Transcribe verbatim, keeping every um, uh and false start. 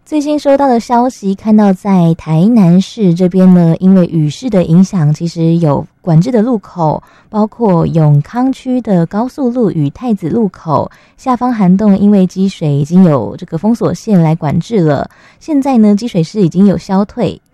最新收到的消息，看到在台南市这边呢，因为雨势的影响，其实有管制的路口，包括永康区的高速路与太子路口下方涵洞，因为积水已经有这个封锁线来管制了。现在呢，积水是已经有消退，